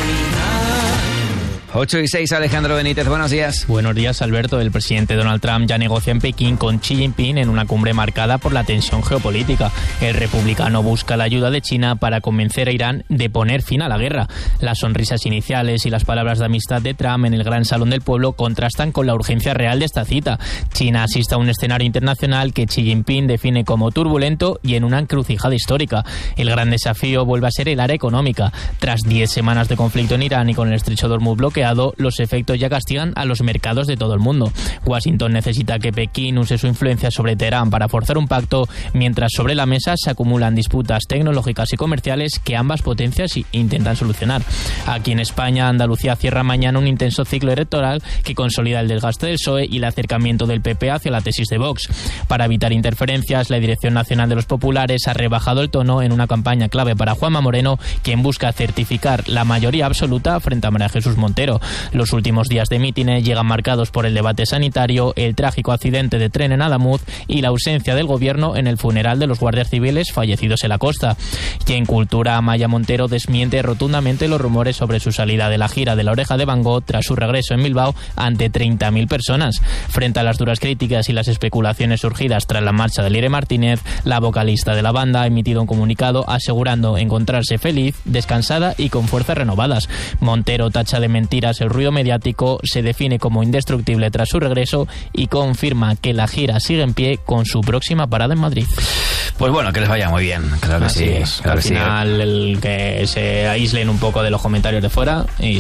8:06, Alejandro Benítez, buenos días. Buenos días, Alberto. El presidente Donald Trump ya negocia en Pekín con Xi Jinping en una cumbre marcada por la tensión geopolítica. El republicano busca la ayuda de China para convencer a Irán de poner fin a la guerra. Las sonrisas iniciales y las palabras de amistad de Trump en el Gran Salón del Pueblo contrastan con la urgencia real de esta cita. China asiste a un escenario internacional que Xi Jinping define como turbulento y en una encrucijada histórica. El gran desafío vuelve a ser el área económica. Tras 10 semanas de conflicto en Irán y con el estrecho de Hormuz bloqueado, los efectos ya castigan a los mercados de todo el mundo. Washington necesita que Pekín use su influencia sobre Teherán para forzar un pacto, mientras sobre la mesa se acumulan disputas tecnológicas y comerciales que ambas potencias intentan solucionar. Aquí en España, Andalucía cierra mañana un intenso ciclo electoral que consolida el desgaste del PSOE y el acercamiento del PP hacia la tesis de Vox. Para evitar interferencias, la Dirección Nacional de los Populares ha rebajado el tono en una campaña clave para Juanma Moreno, quien busca certificar la mayoría absoluta frente a María Jesús Montero. Los últimos días de mítines llegan marcados por el debate sanitario, el trágico accidente de tren en Adamuz y la ausencia del gobierno en el funeral de los guardias civiles fallecidos en la costa. Y en cultura, Amaia Montero desmiente rotundamente los rumores sobre su salida de la gira de La Oreja de Van Gogh tras su regreso en Bilbao ante 30.000 personas. Frente a las duras críticas y las especulaciones surgidas tras la marcha de Lire Martínez, la vocalista de la banda ha emitido un comunicado asegurando encontrarse feliz, descansada y con fuerzas renovadas. Montero tacha de mentiras el ruido mediático, se define como indestructible tras su regreso y confirma que la gira sigue en pie con su próxima parada en Madrid. Pues bueno, que les vaya muy bien. Claro que sí. Al final, que se aíslen un poco de los comentarios de fuera y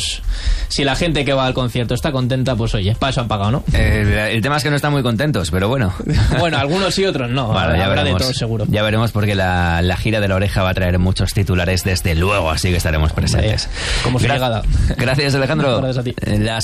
si la gente que va al concierto está contenta, pues oye, para eso han pagado, ¿no? El tema es que no están muy contentos, pero bueno. Bueno, algunos sí, otros no. Bueno, ya habrá veremos, de todo seguro. Ya veremos porque la gira de La Oreja va a traer muchos titulares desde luego, así que estaremos presentes. Como su llegada. Gracias, Alejandro. Gracias a ti. Las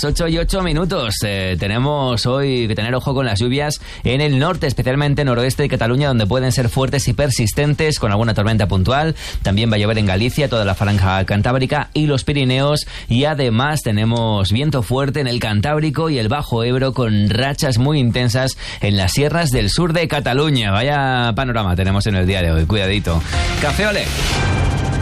8:08. Tenemos hoy que tener ojo con las lluvias en el norte, especialmente noroeste de Cataluña, donde pueden ser fuertes y persistentes con alguna tormenta puntual. También va a llover en Galicia, toda la franja cantábrica y los Pirineos. Y además tenemos viento fuerte en el Cantábrico y el Bajo Ebro, con rachas muy intensas en las sierras del sur de Cataluña. Vaya panorama tenemos en el día de hoy. Cuidadito. Café Olé.